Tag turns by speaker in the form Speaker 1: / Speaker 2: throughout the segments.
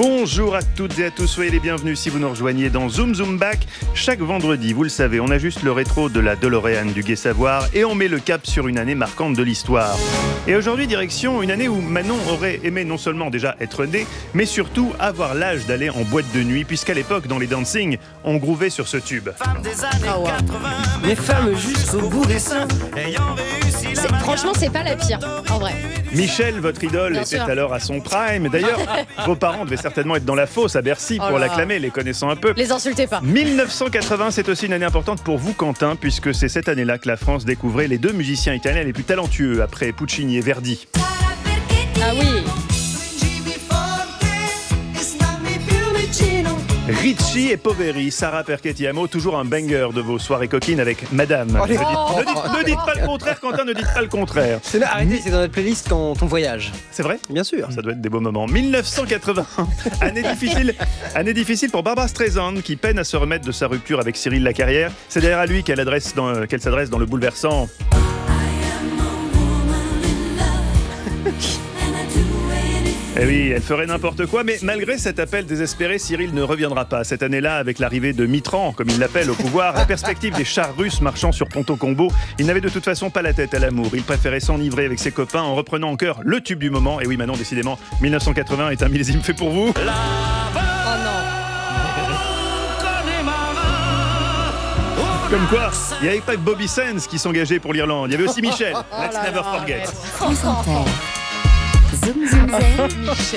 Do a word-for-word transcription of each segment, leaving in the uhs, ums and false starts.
Speaker 1: Bonjour à toutes et à tous, soyez les bienvenus si vous nous rejoignez dans Zoom Zoom Back. Chaque vendredi, vous le savez, on ajuste le rétro de la DeLorean du Gai Savoir et on met le cap sur une année marquante de l'histoire. Et aujourd'hui, direction une année où Manon aurait aimé non seulement déjà être née, mais surtout avoir l'âge d'aller en boîte de nuit, puisqu'à l'époque, dans les dancing, on grouvait sur ce tube.
Speaker 2: Ah ouais. Les femmes jusqu'au bout des seins.
Speaker 3: C'est, franchement, c'est pas la pire, en vrai.
Speaker 1: Michel, votre idole,
Speaker 3: Bien
Speaker 1: était
Speaker 3: sûr.
Speaker 1: alors à son prime. D'ailleurs, vos parents devaient certainement être dans la fosse à Bercy
Speaker 3: Oh
Speaker 1: pour
Speaker 3: là.
Speaker 1: l'acclamer, les connaissant un peu.
Speaker 3: Les insultez pas.
Speaker 1: dix-neuf cent quatre-vingts, c'est aussi une année importante pour vous, Quentin, puisque c'est cette année-là que la France découvrait les deux musiciens italiens les plus talentueux après Puccini et Verdi.
Speaker 3: Ah oui.
Speaker 1: Ricci et Poveri, Sarah Perché-Ti-Amo, toujours un banger de vos soirées coquines avec Madame.
Speaker 2: Oh, les-
Speaker 1: ne, dites, ne dites- ne dites pas le contraire, Quentin, ne dites pas le contraire.
Speaker 2: C'est là, arrêtez, c'est dans notre playlist quand on voyage.
Speaker 1: C'est vrai ?
Speaker 2: Bien sûr.
Speaker 1: Ça doit être des beaux moments. dix-neuf cent quatre-vingts, année difficile, année difficile pour Barbra Streisand qui peine à se remettre de sa rupture avec Cyril Lacarrière. C'est d'ailleurs à lui qu'elle, adresse dans, qu'elle s'adresse dans le bouleversant. Eh oui, elle ferait n'importe quoi, mais malgré cet appel désespéré, Cyril ne reviendra pas. Cette année-là, avec l'arrivée de Mitran, comme il l'appelle, au pouvoir, la perspective des chars russes marchant sur Ponto Combo, il n'avait de toute façon pas la tête à l'amour. Il préférait s'enivrer avec ses copains en reprenant en chœur le tube du moment. Et oui, Manon, décidément, dix-neuf cent quatre-vingts est un millésime fait pour vous.
Speaker 3: Oh non.
Speaker 1: Comme quoi, il n'y avait pas que Bobby Sands qui s'engageait pour l'Irlande, il y avait aussi Michel. Let's
Speaker 3: là
Speaker 1: never
Speaker 3: là,
Speaker 1: forget.
Speaker 3: arrête.
Speaker 4: France Inter. Zoom Zoom Zen,
Speaker 3: Michel.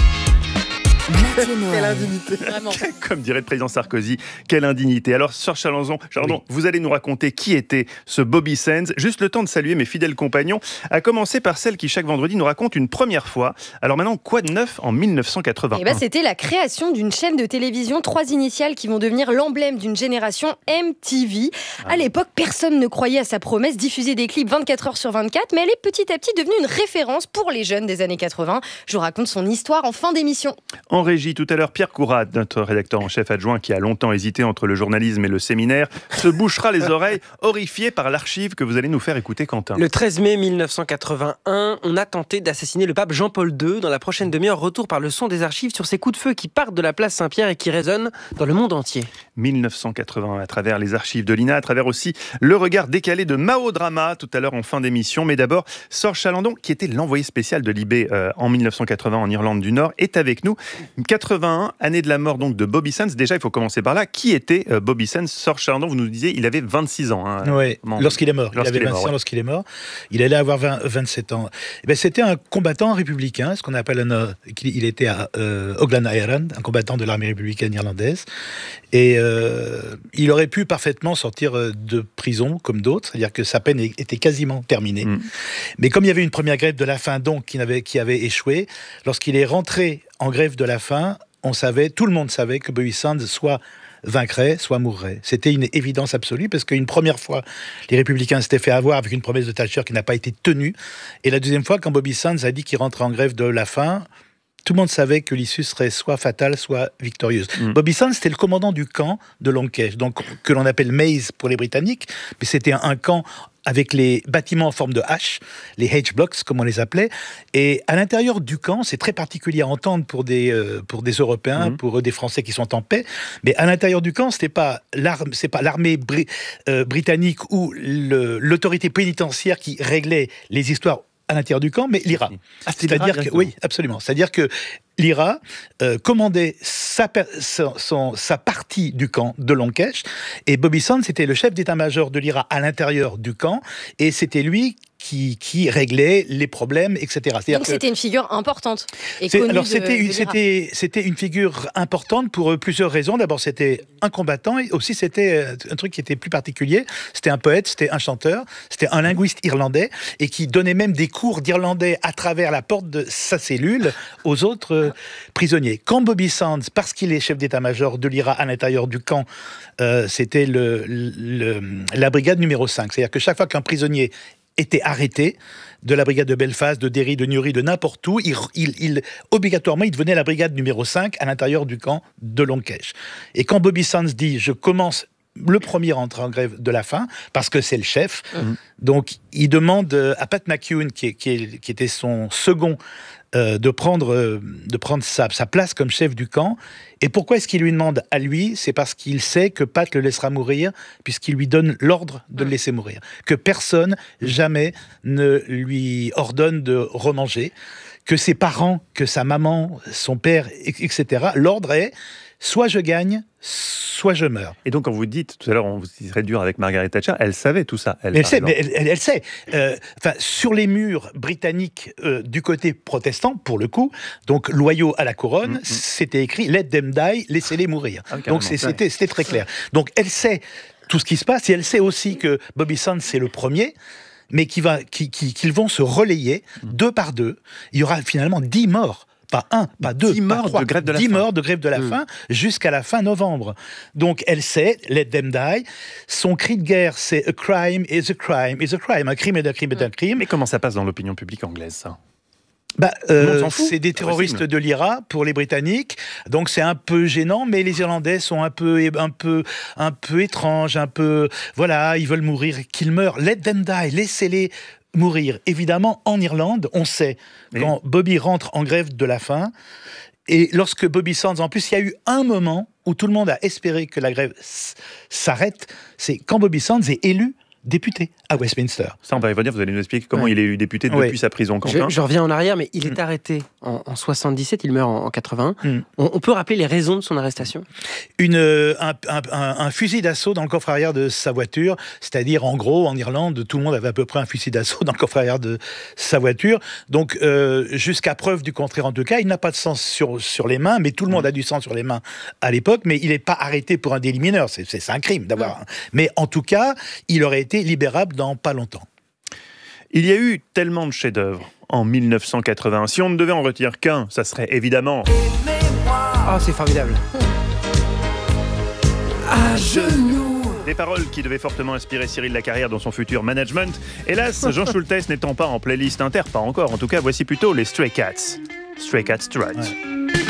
Speaker 4: Mathieu
Speaker 2: Quelle
Speaker 4: Noël.
Speaker 2: indignité.
Speaker 3: Vraiment.
Speaker 1: Comme dirait le président Sarkozy, quelle indignité. Alors, Serge Chalandon, Chalandon,
Speaker 2: Oui.
Speaker 1: vous allez nous raconter qui était ce Bobby Sands. Juste le temps de saluer mes fidèles compagnons, à commencer par celle qui, chaque vendredi, nous raconte une première fois. Alors maintenant, quoi de neuf en dix-neuf cent quatre-vingt-un ?
Speaker 3: Eh ben, c'était la création d'une chaîne de télévision, trois initiales qui vont devenir l'emblème d'une génération, M T V. À l'époque, personne ne croyait à sa promesse, diffuser des clips vingt-quatre heures sur vingt-quatre, mais elle est petit à petit devenue une référence pour les jeunes des années quatre-vingts. Je vous raconte son histoire en fin d'émission.
Speaker 1: En régie, tout à l'heure, Pierre Courade, notre rédacteur en chef adjoint qui a longtemps hésité entre le journalisme et le séminaire, se bouchera les oreilles, horrifié par l'archive que vous allez nous faire écouter, Quentin.
Speaker 2: Le treize mai mille neuf cent quatre-vingt-un, on a tenté d'assassiner le pape Jean-Paul deux. Dans la prochaine demi-heure, retour par le son des archives sur ces coups de feu qui partent de la place Saint-Pierre et qui résonnent dans le monde entier.
Speaker 1: dix-neuf cent quatre-vingts, à travers les archives de l'I N A, à travers aussi le regard décalé de Mao Drama, tout à l'heure en fin d'émission. Mais d'abord, Serge Chalandon, qui était l'envoyé spécial de l'I B euh, en dix-neuf cent quatre-vingts en Irlande du Nord, est avec nous. quatre-vingt-un, année de la mort donc de Bobby Sands. Déjà, il faut commencer par là. Qui était euh, Bobby Sands ? Serge Chalandon, vous nous disiez, il avait vingt-six ans. Hein,
Speaker 5: Oui,
Speaker 1: Comment-
Speaker 5: lorsqu'il est mort.
Speaker 1: Lorsqu'il
Speaker 5: il avait
Speaker 1: est mort,
Speaker 5: vingt-six ans
Speaker 1: ouais.
Speaker 5: lorsqu'il est mort. Il allait avoir vingt, vingt-sept ans. Eh ben, c'était un combattant républicain, ce qu'on appelle un... euh, Il était à euh, Oglan Ireland, un combattant de l'armée républicaine irlandaise. Et euh, il aurait pu parfaitement sortir euh, de prison, comme d'autres, c'est-à-dire que sa peine était quasiment terminée.
Speaker 1: Mm.
Speaker 5: Mais comme il y avait une première grève de la faim, donc, qui avait, qui avait échoué, lorsqu'il est rentré en grève de la faim, on savait, tout le monde savait que Bobby Sands soit vaincrait, soit mourrait. C'était une évidence absolue parce qu'une première fois, les Républicains s'étaient fait avoir avec une promesse de Thatcher qui n'a pas été tenue. Et la deuxième fois, quand Bobby Sands a dit qu'il rentrait en grève de la faim, tout le monde savait que l'issue serait soit fatale, soit victorieuse.
Speaker 1: Mm.
Speaker 5: Bobby Sands, c'était le commandant du camp de Longcash, donc que l'on appelle Maze pour les Britanniques, mais c'était un, un camp avec les bâtiments en forme de H, les H-blocks, comme on les appelait. Et à l'intérieur du camp, c'est très particulier à entendre pour des, euh, pour des Européens,
Speaker 1: Mhm.
Speaker 5: pour des Français qui sont en paix, mais à l'intérieur du camp, c'était pas l'arme, c'est pas l'armée bri- euh, britannique ou le- l'autorité pénitentiaire qui réglait les histoires à l'intérieur du camp, mais l'I R A.
Speaker 1: Ah, c'était
Speaker 5: C'est-à-dire
Speaker 1: l'I R A,
Speaker 5: que, oui, absolument. C'est-à-dire que l'I R A euh, commandait sa, per- son- son- sa partie du camp de Longcash, et Bobby Sands était le chef d'état-major de l'I R A à l'intérieur du camp, et c'était lui qui, qui réglait les problèmes, et cetera. C'est-à-dire
Speaker 3: Donc
Speaker 5: que-
Speaker 3: c'était une figure importante et
Speaker 5: c'est-
Speaker 3: connue
Speaker 5: alors
Speaker 3: de-
Speaker 5: c'était une,
Speaker 3: de l'I R A.
Speaker 5: c'était, c'était une figure importante pour euh, plusieurs raisons. D'abord, c'était un combattant, et aussi c'était euh, un truc qui était plus particulier. C'était un poète, c'était un chanteur, c'était un linguiste irlandais, et qui donnait même des cours d'irlandais à travers la porte de sa cellule aux autres euh, prisonniers. Quand Bobby Sands, parce qu'il est chef d'état-major de l'I R A à l'intérieur du camp, euh, c'était le, le- la brigade numéro cinq. C'est-à-dire que chaque fois qu'un prisonnier était arrêté, de la brigade de Belfast, de Derry, de Newry, de n'importe où, il, il, il- obligatoirement, il devenait la brigade numéro cinq à l'intérieur du camp de Longcash. Et quand Bobby Sands dit « je commence le premier à entrer en grève de la faim, parce que c'est le chef. Mmh. Donc, il demande à Pat McEwen, qui, est, qui, est, qui était son second euh, de prendre, euh, de prendre sa, sa place comme chef du camp. Et pourquoi est-ce qu'il lui demande à lui? C'est parce qu'il sait que Pat le laissera mourir, puisqu'il lui donne l'ordre de le laisser mourir. Que personne, jamais, ne lui ordonne de remanger. Que ses parents, que sa maman, son père, et cetera, l'ordre est soit je gagne, soit je meurs.
Speaker 1: Et donc, quand vous dites, tout à l'heure, on serait dur avec Margaret Thatcher, elle savait tout ça. Elle,
Speaker 5: elle sait, mais elle, elle, elle sait. Euh, sur les murs britanniques euh, du côté protestant, pour le coup, donc loyaux à la couronne, mm-hmm. c'était écrit « Let them die, laissez-les mourir ah, ». Donc c'était, c'était très clair. Donc elle sait tout ce qui se passe, et elle sait aussi que Bobby Sands, c'est le premier, mais qu'ils va, qui, qui, qu'ils vont se relayer mm. deux par deux. Il y aura finalement dix morts. Pas un, pas deux,
Speaker 1: dix morts
Speaker 5: pas trois,
Speaker 1: de grève de la
Speaker 5: dix
Speaker 1: faim.
Speaker 5: morts de grève de la mmh. faim jusqu'à la fin novembre. Donc elle sait, let them die. Son cri de guerre, c'est a crime is a crime is a crime. Un crime est un crime est un crime.
Speaker 1: Mais comment ça passe dans l'opinion publique anglaise, ça?
Speaker 5: Bah, euh, c'est des terroristes de l'I R A pour les Britanniques, donc c'est un peu gênant, mais les Irlandais sont un peu, un peu, un peu étranges, un peu, voilà, ils veulent mourir, qu'ils meurent. Let them die, laissez-les mourir. Évidemment, en Irlande, on sait, oui. quand Bobby rentre en grève de la faim, et lorsque Bobby Sands, en plus, il y a eu un moment où tout le monde a espéré que la grève s'arrête, c'est quand Bobby Sands est élu député à Westminster.
Speaker 1: Ça, on va y revenir, vous allez nous expliquer comment ouais. il est élu député depuis ouais. sa prison.
Speaker 2: Je, je reviens en arrière, mais il est mmh. arrêté en, en soixante-dix-sept, il meurt en, en quatre-vingt-un. Mmh. On, on peut rappeler les raisons de son arrestation?
Speaker 5: Une, un, un, un, un fusil d'assaut dans le coffre arrière de sa voiture, c'est-à-dire, en gros, en Irlande, tout le monde avait à peu près un fusil d'assaut dans le coffre arrière de sa voiture. Donc, euh, jusqu'à preuve du contraire, en tout cas, il n'a pas de sang sur, sur les mains, mais tout le monde mmh. a du sang sur les mains à l'époque, mais il n'est pas arrêté pour un délit mineur. C'est, c'est, c'est un crime d'avoir... Mmh. Mais en tout cas, il aurait été libérable dans pas longtemps.
Speaker 1: Il y a eu tellement de chefs-d'œuvre en mille neuf cent quatre-vingts. Si on ne devait en retirer qu'un, ça serait évidemment...
Speaker 2: Oh, c'est formidable. À genoux.
Speaker 1: Des paroles qui devaient fortement inspirer Cyril Lacarrière dans son futur management. Hélas, Jean Schultes n'étant pas en playlist inter, pas encore. En tout cas, voici plutôt les Stray Cats. Stray Cats Strut. Ouais.